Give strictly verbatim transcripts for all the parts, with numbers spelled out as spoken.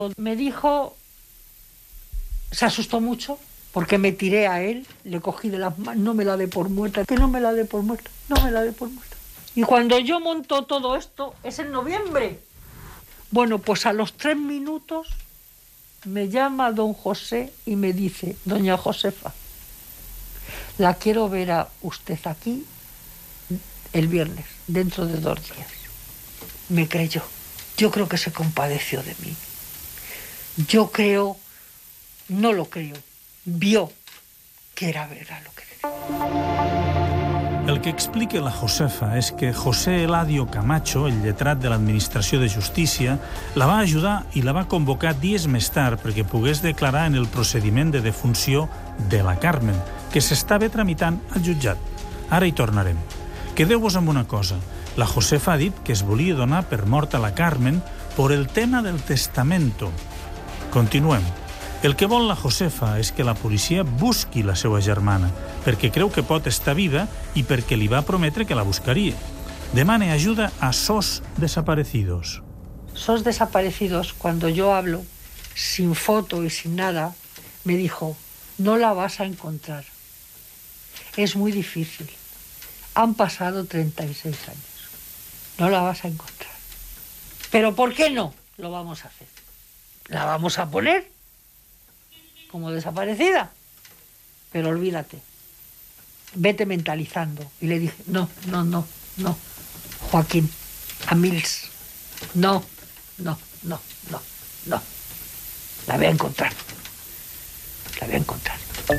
Me dijo, se asustó mucho porque me tiré a él, le cogí de las manos, no me la dé por muerta, que no me la dé por muerta, no me la dé por muerta. Y cuando yo monto todo esto, es en noviembre. Bueno, pues a los tres minutos me llama don José y me dice, doña Josefa, la quiero ver a usted aquí el viernes, dentro de dos días. Me creyó. Yo creo que se compadeció de mí. Yo creo, no lo creo, vio que era verdad lo que decía. El que explica la Josefa és que José Eladio Camacho, el lletrat de l'Administració de Justícia, la va ajudar i la va convocar dies més tard perquè pogués declarar en el procediment de defunció de la Carmen, que s'estava tramitant al jutjat. Ara hi tornarem. Quedeu-vos amb una cosa. La Josefa ha dit que es volia donar per morta la Carmen por el tema del testamento. Continuem. El que vol la Josefa és que la policia busqui la seva germana, perquè creu que pot estar viva i perquè li va prometre que la buscaria. Demana ayuda a SOS Desaparecidos. SOS Desaparecidos, cuando yo hablo, sin foto y sin nada, me dijo, no la vas a encontrar. Es muy difícil. Han pasado treinta y seis años. No la vas a encontrar. Pero ¿por qué no? Lo vamos a hacer. La vamos a poner como desaparecida. Pero olvídate. Vete mentalizando. Y le dije, no, no, no, no. Joaquín, a Mills. No, no, no, no, no. La voy a encontrar. La voy a encontrar.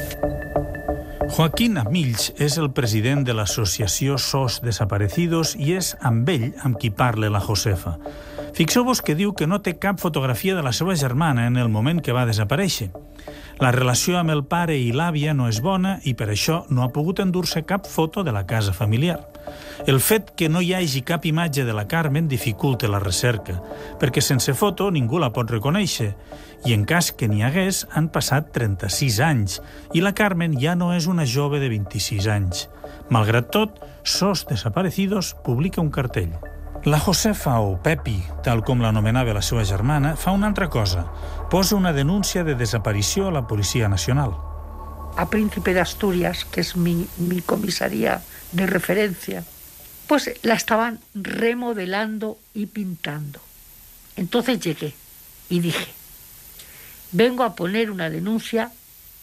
Joaquín Amills és el president de l'associació SOS Desaparecidos i és amb ell amb qui parla la Josefa. Fixeu-vos que diu que no té cap fotografia de la seva germana en el moment que va desaparèixer. La relació amb el pare i l'àvia no és bona i per això no ha pogut endur-se cap foto de la casa familiar. El fet que no hi hagi cap imatge de la Carmen dificulta la recerca, perquè sense foto ningú la pot reconèixer, i en cas que n'hi hagués han passat trenta-sis anys, i la Carmen ja no és una jove de vint-i-sis anys. Malgrat tot, SOS Desaparecidos publica un cartell. La Josefa, o Pepi, tal com l'anomenava la seva germana, fa una altra cosa. Posa una denúncia de desaparició a la Policia Nacional. A Príncipe de Asturias, que es mi, mi comisaría de referencia, pues la estaban remodelando y pintando. Entonces llegué y dije, vengo a poner una denuncia.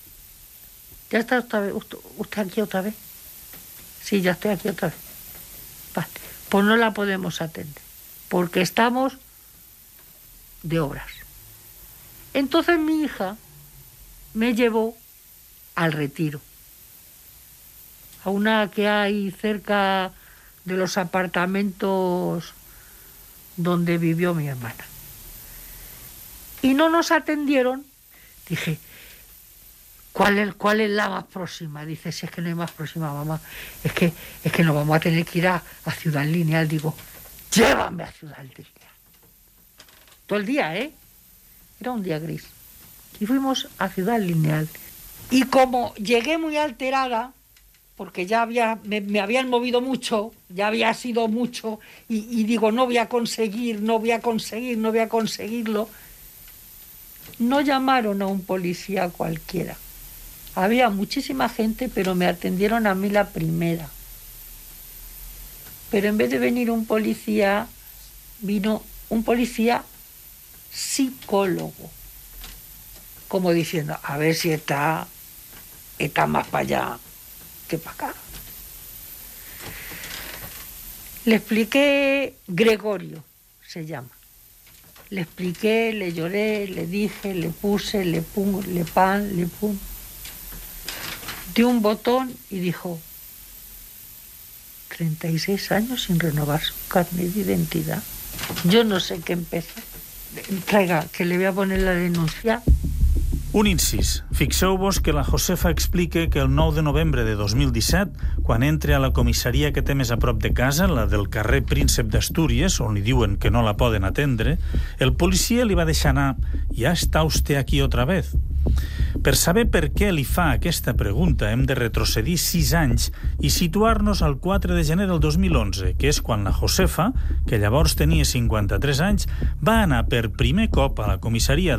¿Ya está otra vez, usted aquí otra vez? Sí, ya estoy aquí otra vez. Vale. Pues no la podemos atender, porque estamos de obras. Entonces mi hija me llevó al Retiro, a una que hay cerca de los apartamentos donde vivió mi hermana. Y no nos atendieron. Dije, ¿cuál es, cuál es la más próxima? Dice, si es que no hay más próxima, mamá. Es que, es que nos vamos a tener que ir a, a Ciudad Lineal. Digo, llévame a Ciudad Lineal. Todo el día, ¿eh? Era un día gris. Y fuimos a Ciudad Lineal. Y como llegué muy alterada, porque ya había, me, me habían movido mucho, ya había sido mucho, y, y digo, no voy a conseguir, no voy a conseguir, no voy a conseguirlo. No llamaron a un policía cualquiera. Había muchísima gente, pero me atendieron a mí la primera. Pero en vez de venir un policía, vino un policía psicólogo. Como diciendo, a ver si está, está más para allá que para acá. Le expliqué, Gregorio se llama. Le expliqué, le lloré, le dije, le puse, le pum, le pan, le pum. Dio un botón y dijo, treinta y seis años sin renovar su carnet de identidad. Yo no sé qué empezó. Traiga, que le voy a poner la denuncia. Un incís. Fixeu-vos que la Josefa explica que el nou de novembre de dos mil disset, quan entra a la comissaria que té més a prop de casa, la del carrer Príncep d'Astúries, on li diuen que no la poden atendre, el policia li va deixar anar, ja està usted aquí otra vez. Per saber per què li fa aquesta pregunta hem de retrocedir sis anys i situar-nos al quatre de gener del dos mil onze, que és quan la Josefa, que llavors tenia cinquanta-tres anys, va anar per primer cop a la comissaria